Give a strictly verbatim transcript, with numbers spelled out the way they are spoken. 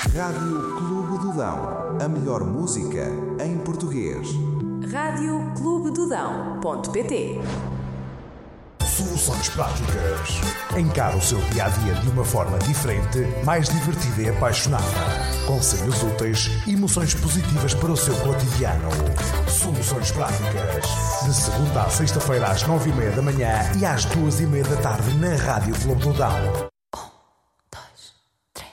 Rádio Clube do Dão. A melhor música em português. rádio clube do dão ponto pt. Soluções práticas. Encara o seu dia-a-dia de uma forma diferente, mais divertida e apaixonada. Conselhos úteis e emoções positivas para o seu cotidiano. Soluções práticas. De segunda à sexta-feira às nove e meia da manhã e às duas e meia da tarde na Rádio Clube do Dão.